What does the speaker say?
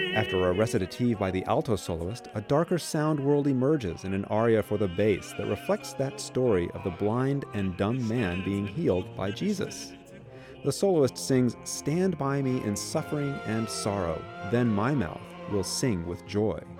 After a recitative by the alto soloist, a darker sound world emerges in an aria for the bass that reflects that story of the blind and dumb man being healed by Jesus. The soloist sings, "Stand by me in suffering and sorrow, then my mouth will sing with joy."